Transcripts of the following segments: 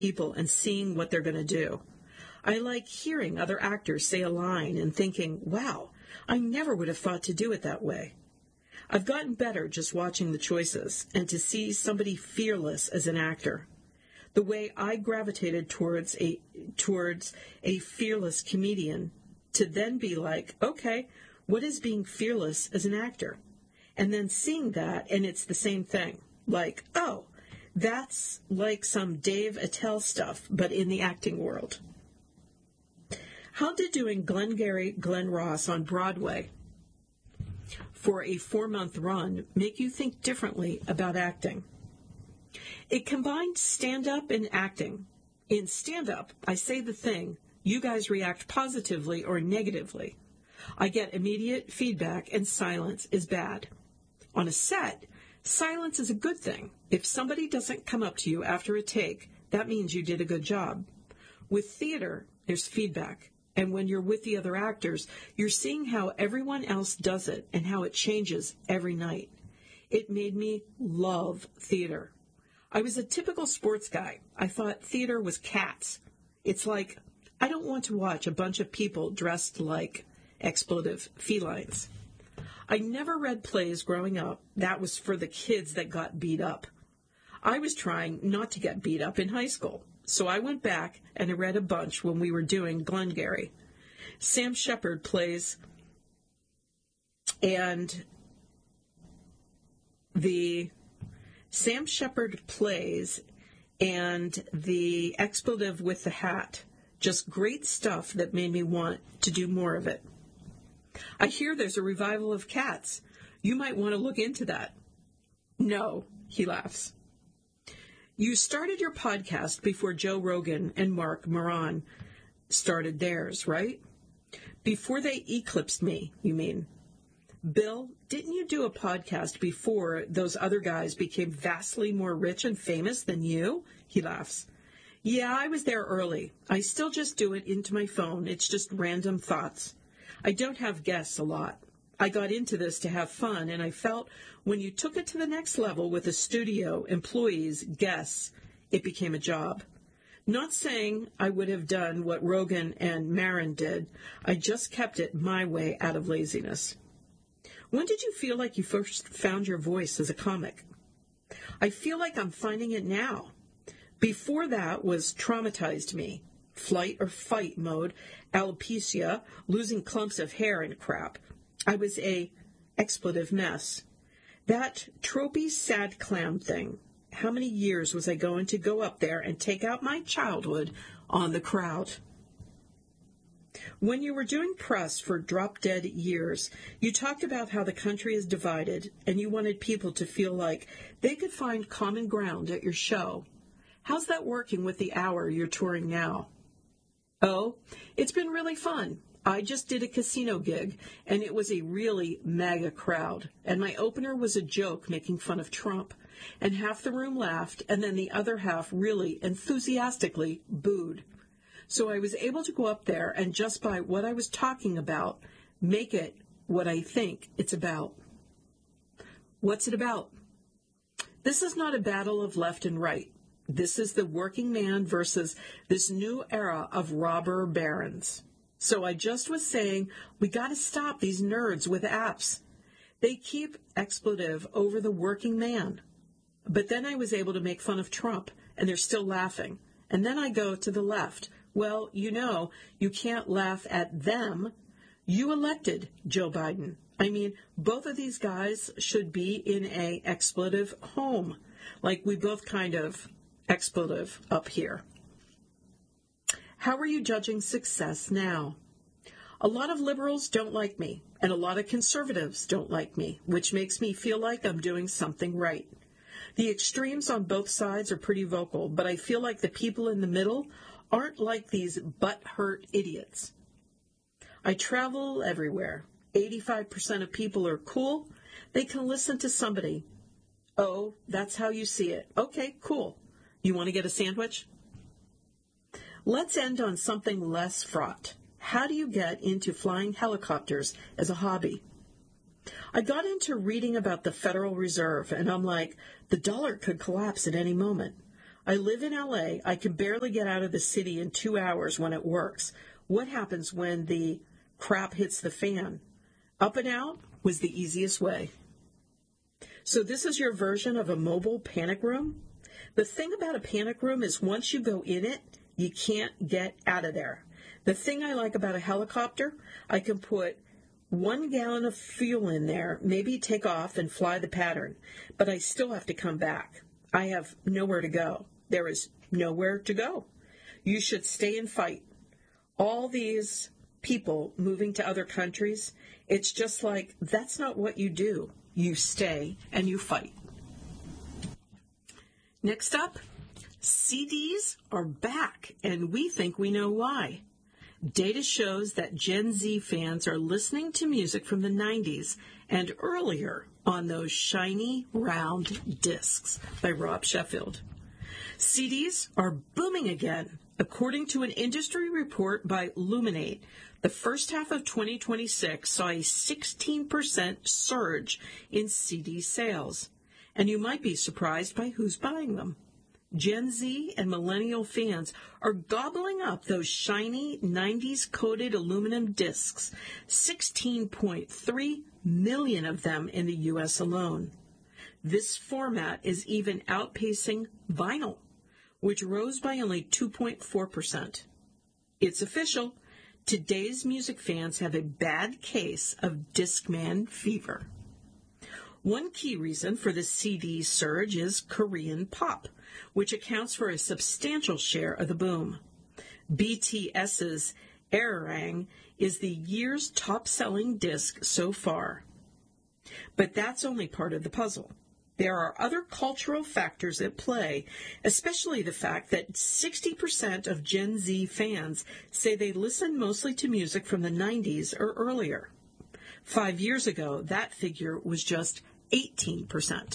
people and seeing what they're going to do. I like hearing other actors say a line and thinking, wow, I never would have thought to do it that way. I've gotten better just watching the choices and to see somebody fearless as an actor. The way I gravitated towards a fearless comedian to then be like, okay, what is being fearless as an actor? And then seeing that, and it's the same thing. Like, oh, that's like some Dave Attell stuff, but in the acting world. How did doing Glengarry Glen Ross on Broadway for a 4-month run make you think differently about acting? It combined stand-up and acting. In stand-up, I say the thing, you guys react positively or negatively. I get immediate feedback, and silence is bad. On a set, silence is a good thing. If somebody doesn't come up to you after a take, that means you did a good job. With theater, there's feedback. And when you're with the other actors, you're seeing how everyone else does it and how it changes every night. It made me love theater. I was a typical sports guy. I thought theater was cats. It's like, I don't want to watch a bunch of people dressed like expletive felines. I never read plays growing up. That was for the kids that got beat up. I was trying not to get beat up in high school. So I went back and I read a bunch when we were doing Glengarry. Sam Shepard plays, and the expletive with the hat. Just great stuff that made me want to do more of it. I hear there's a revival of Cats. You might want to look into that. No, he laughs. You started your podcast before Joe Rogan and Mark Maron started theirs, right? Before they eclipsed me, you mean? Bill, didn't you do a podcast before those other guys became vastly more rich and famous than you? He laughs. Yeah, I was there early. I still just do it into my phone. It's just random thoughts. I don't have guests a lot. I got into this to have fun, and I felt when you took it to the next level with a studio, employees, guests, it became a job. Not saying I would have done what Rogan and Maron did. I just kept it my way out of laziness. When did you feel like you first found your voice as a comic? I feel like I'm finding it now. Before that was traumatized me. Flight or fight mode, alopecia, losing clumps of hair and crap. I was a expletive mess. That tropey sad clown thing. How many years was I going to go up there and take out my childhood on the crowd? When you were doing press for Drop Dead Years, you talked about how the country is divided and you wanted people to feel like they could find common ground at your show. How's that working with the hour you're touring now? Oh, it's been really fun. I just did a casino gig, and it was a really MAGA crowd, and my opener was a joke making fun of Trump, and half the room laughed, and then the other half really enthusiastically booed. So I was able to go up there and just by what I was talking about, make it what I think it's about. What's it about? This is not a battle of left and right. This is the working man versus this new era of robber barons. So I just was saying, we got to stop these nerds with apps. They keep expletive over the working man. But then I was able to make fun of Trump, and they're still laughing. And then I go to the left. Well, you can't laugh at them. You elected Joe Biden. I mean, both of these guys should be in a expletive home. Like we both kind of expletive up here. How are you judging success now? A lot of liberals don't like me, and a lot of conservatives don't like me, which makes me feel like I'm doing something right. The extremes on both sides are pretty vocal, but I feel like the people in the middle aren't like these butt-hurt idiots. I travel everywhere. 85% of people are cool. They can listen to somebody. Oh, that's how you see it. Okay, cool. You want to get a sandwich? Let's end on something less fraught. How do you get into flying helicopters as a hobby? I got into reading about the Federal Reserve, and I'm like, the dollar could collapse at any moment. I live in LA. I can barely get out of the city in 2 hours when it works. What happens when the crap hits the fan? Up and out was the easiest way. So this is your version of a mobile panic room? The thing about a panic room is once you go in it, you can't get out of there. The thing I like about a helicopter, I can put 1 gallon of fuel in there, maybe take off and fly the pattern, but I still have to come back. I have nowhere to go. There is nowhere to go. You should stay and fight. All these people moving to other countries, it's just like, that's not what you do. You stay and you fight. Next up, CDs are back, and we think we know why. Data shows that Gen Z fans are listening to music from the 90s and earlier on those shiny, round discs by Rob Sheffield. CDs are booming again. According to an industry report by Luminate, the first half of 2026 saw a 16% surge in CD sales. And you might be surprised by who's buying them. Gen Z and millennial fans are gobbling up those shiny 90s-coated aluminum discs, 16.3 million of them in the U.S. alone. This format is even outpacing vinyl, which rose by only 2.4%. It's official. Today's music fans have a bad case of Discman fever. One key reason for the CD surge is Korean pop, which accounts for a substantial share of the boom. BTS's Arirang is the year's top-selling disc so far. But that's only part of the puzzle. There are other cultural factors at play, especially the fact that 60% of Gen Z fans say they listen mostly to music from the 90s or earlier. 5 years ago, that figure was just 18%.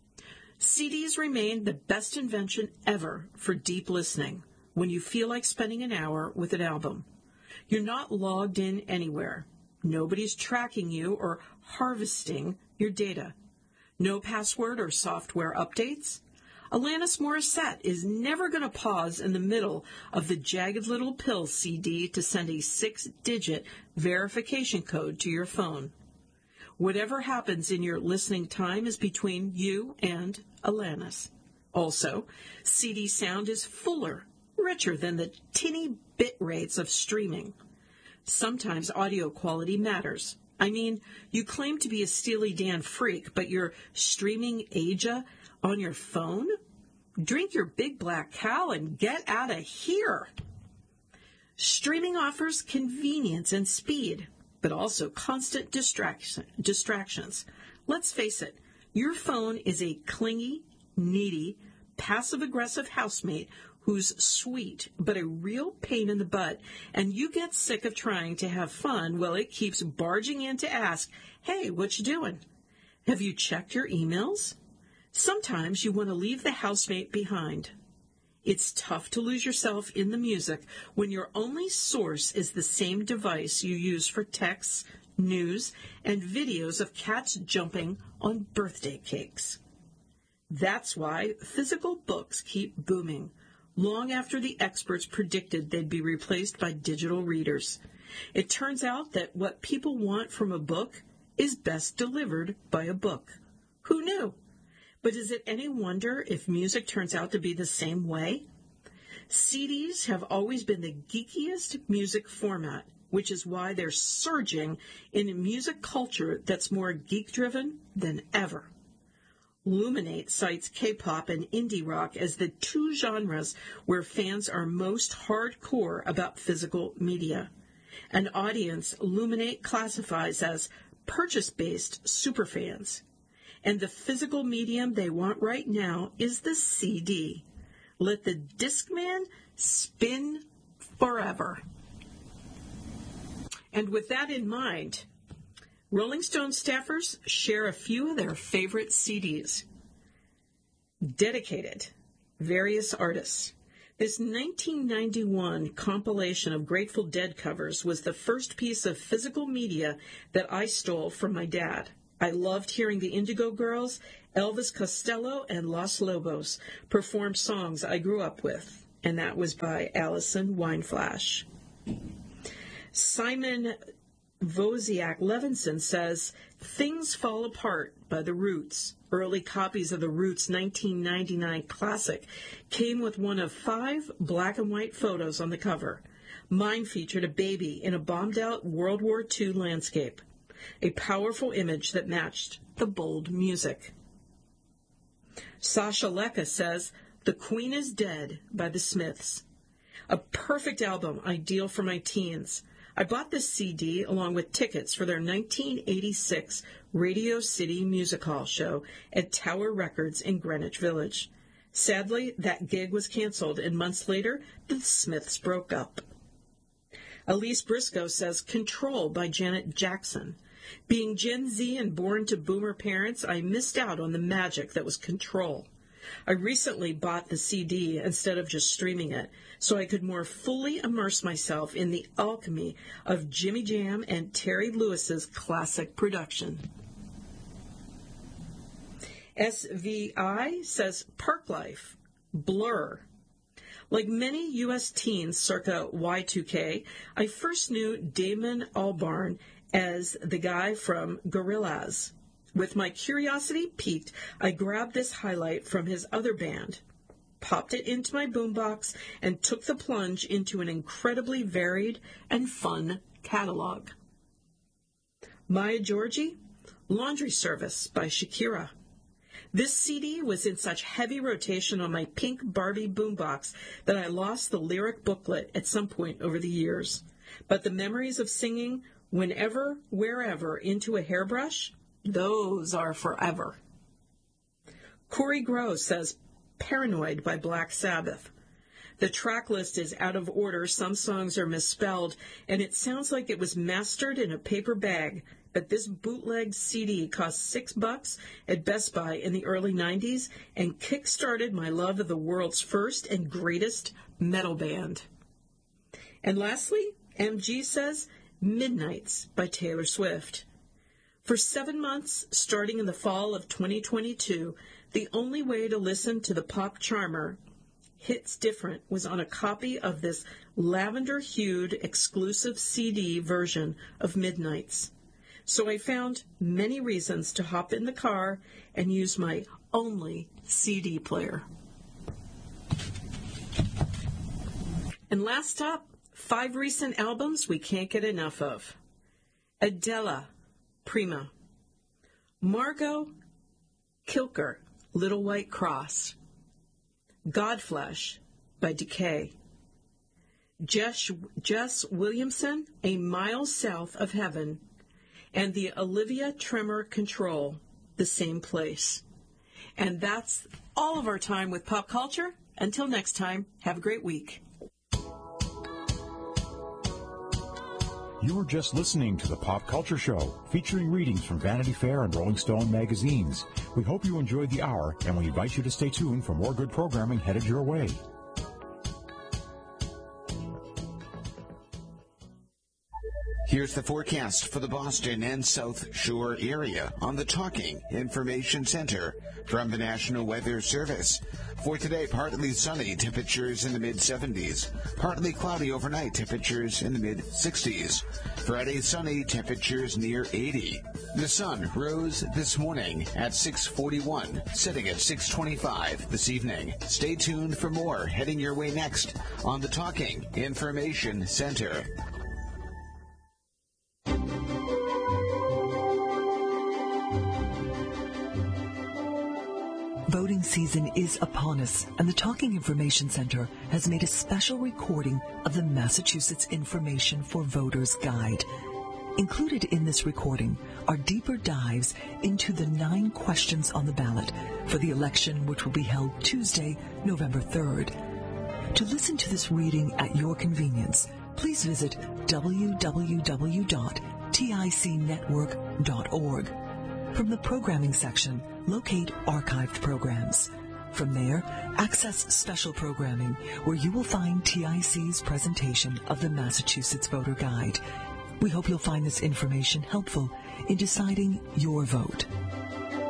CDs remain the best invention ever for deep listening when you feel like spending an hour with an album. You're not logged in anywhere. Nobody's tracking you or harvesting your data. No password or software updates. Alanis Morissette is never going to pause in the middle of the Jagged Little Pill CD to send a 6-digit verification code to your phone. Whatever happens in your listening time is between you and Alanis. Also, CD sound is fuller, richer than the tinny bit rates of streaming. Sometimes audio quality matters. I mean, you claim to be a Steely Dan freak, but you're streaming Aja on your phone? Drink your big black cow and get out of here. Streaming offers convenience and speed, but also constant distractions. Let's face it, your phone is a clingy, needy, passive-aggressive housemate who's sweet but a real pain in the butt, and you get sick of trying to have fun while it keeps barging in to ask, hey, what you doing? Have you checked your emails? Sometimes you want to leave the housemate behind. It's tough to lose yourself in the music when your only source is the same device you use for texts, news, and videos of cats jumping on birthday cakes. That's why physical books keep booming, long after the experts predicted they'd be replaced by digital readers. It turns out that what people want from a book is best delivered by a book. Who knew? But is it any wonder if music turns out to be the same way? CDs have always been the geekiest music format, which is why they're surging in a music culture that's more geek-driven than ever. Luminate cites K-pop and indie rock as the two genres where fans are most hardcore about physical media. An audience Luminate classifies as purchase-based superfans. And the physical medium they want right now is the CD. Let the Discman spin forever. And with that in mind, Rolling Stone staffers share a few of their favorite CDs. Dedicated, various artists. This 1991 compilation of Grateful Dead covers was the first piece of physical media that I stole from my dad. I loved hearing the Indigo Girls Elvis Costello and Los Lobos performed songs I grew up with, and that was by Alison Wineflash. Simon Wozniak Levinson says, Things Fall Apart by The Roots. Early copies of The Roots' 1999 classic came with one of 5 black and white photos on the cover. Mine featured a baby in a bombed-out World War II landscape, a powerful image that matched the bold music. Sasha Leka says, The Queen is Dead by The Smiths. A perfect album, ideal for my teens. I bought this CD along with tickets for their 1986 Radio City Music Hall show at Tower Records in Greenwich Village. Sadly, that gig was canceled, and months later, the Smiths broke up. Elise Briscoe says, Control by Janet Jackson. Being Gen Z and born to boomer parents, I missed out on the magic that was Control. I recently bought the CD instead of just streaming it, so I could more fully immerse myself in the alchemy of Jimmy Jam and Terry Lewis's classic production. SVI says, Parklife, Blur. Like many U.S. teens circa Y2K, I first knew Damon Albarn as the guy from Gorillaz. With my curiosity piqued, I grabbed this highlight from his other band, popped it into my boombox, and took the plunge into an incredibly varied and fun catalog. Maya Georgie, Laundry Service by Shakira. This CD was in such heavy rotation on my pink Barbie boombox that I lost the lyric booklet at some point over the years. But the memories of singing Whenever, Wherever into a hairbrush, those are forever. Corey Gross says, Paranoid by Black Sabbath. The track list is out of order, some songs are misspelled, and it sounds like it was mastered in a paper bag, but this bootleg CD cost $6 at Best Buy in the early 90s and kick-started my love of the world's first and greatest metal band. And lastly, MG says, Midnights by Taylor Swift. For 7 months, starting in the fall of 2022, the only way to listen to the pop charmer Hits Different was on a copy of this lavender-hued exclusive CD version of Midnights. So I found many reasons to hop in the car and use my only CD player. And last up, 5 recent albums we can't get enough of. Adele, Prima. Margot Kilker, Little White Cross. Godflesh by Decay. Jess Williamson, A Mile South of Heaven. And the Olivia Tremor Control, The Same Place. And that's all of our time with pop culture. Until next time, have a great week. You were just listening to The Pop Culture Show, featuring readings from Vanity Fair and Rolling Stone magazines. We hope you enjoyed the hour, and we invite you to stay tuned for more good programming headed your way. Here's the forecast for the Boston and South Shore area on the Talking Information Center from the National Weather Service. For today, partly sunny, temperatures in the mid-70s. Partly cloudy overnight, temperatures in the mid-60s. Friday, sunny, temperatures near 80. The sun rose this morning at 6:41, setting at 6:25 this evening. Stay tuned for more heading your way next on the Talking Information Center. Voting season is upon us, and the Talking Information Center has made a special recording of the Massachusetts Information for Voters Guide. Included in this recording are deeper dives into the 9 questions on the ballot for the election, which will be held Tuesday, November 3rd. To listen to this reading at your convenience, please visit www.ticnetwork.org. From the programming section, locate archived programs. From there, access special programming, where you will find TIC's presentation of the Massachusetts Voter Guide. We hope you'll find this information helpful in deciding your vote.